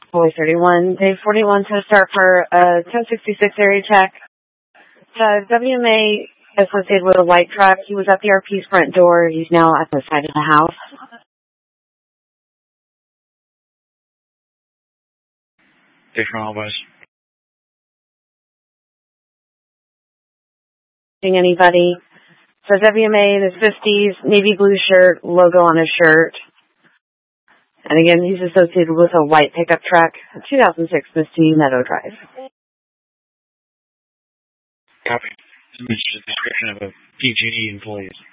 Boy 31, Dave 41 to start for 1066 area check. WMA associated with a white truck. He was at the RP's front door. He's now at the side of the house. Different all boys. Anybody? So WMA in his 50s, navy blue shirt, logo on his shirt. And again, he's associated with a white pickup truck, 2006 Misty Meadow Drive. Copy. This is a description of a PG&E employee.